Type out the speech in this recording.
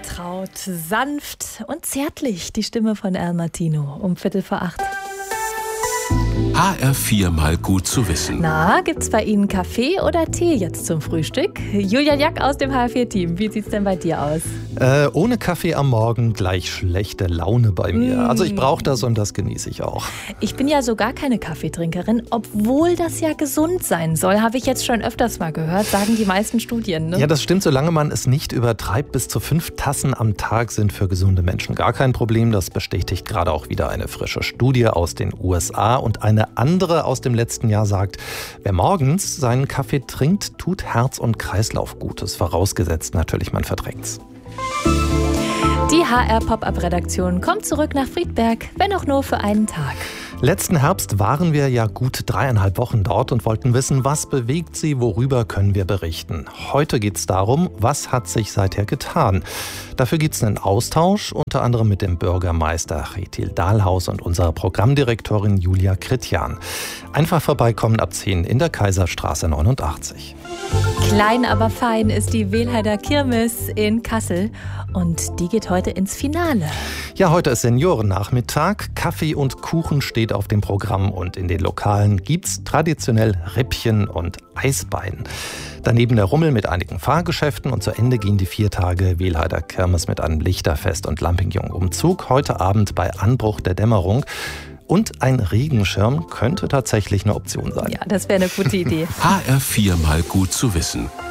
Vertraut, sanft und zärtlich die Stimme von Al Martino um 7:45. HR4 mal gut zu wissen. Na, gibt's bei Ihnen Kaffee oder Tee jetzt zum Frühstück? Julian Jack aus dem HR4-Team, wie sieht's denn bei dir aus? Ohne Kaffee am Morgen gleich schlechte Laune bei mir. Also ich brauche das und das genieße ich auch. Ich bin ja so gar keine Kaffeetrinkerin, obwohl das ja gesund sein soll, habe ich jetzt schon öfters mal gehört, sagen die meisten Studien. Ne? Ja, das stimmt, solange man es nicht übertreibt. Bis zu 5 Tassen am Tag sind für gesunde Menschen gar kein Problem. Das bestätigt gerade auch wieder eine frische Studie aus den USA. Und eine andere aus dem letzten Jahr sagt, wer morgens seinen Kaffee trinkt, tut Herz und Kreislauf Gutes. Vorausgesetzt natürlich, man verträgt's. Die HR-Pop-Up-Redaktion kommt zurück nach Friedberg, wenn auch nur für einen Tag. Letzten Herbst waren wir ja gut 3,5 Wochen dort und wollten wissen, was bewegt sie, worüber können wir berichten. Heute geht es darum, was hat sich seither getan. Dafür gibt es einen Austausch, unter anderem mit dem Bürgermeister Kjetil Dahlhaus und unserer Programmdirektorin Julia Kritjan. Einfach vorbeikommen ab 10 in der Kaiserstraße 89. Klein, aber fein ist die Wehlheider Kirmes in Kassel und die geht heute ins Finale. Ja, heute ist Seniorennachmittag. Kaffee und Kuchen steht auf dem Programm und in den Lokalen gibt's traditionell Rippchen und Eisbein. Daneben der Rummel mit einigen Fahrgeschäften und zu Ende gehen die 4 Tage Wehlheider Kirmes mit einem Lichterfest und Lampignonumzug. Heute Abend bei Anbruch der Dämmerung. Und ein Regenschirm könnte tatsächlich eine Option sein. Ja, das wäre eine gute Idee. HR4 mal gut zu wissen.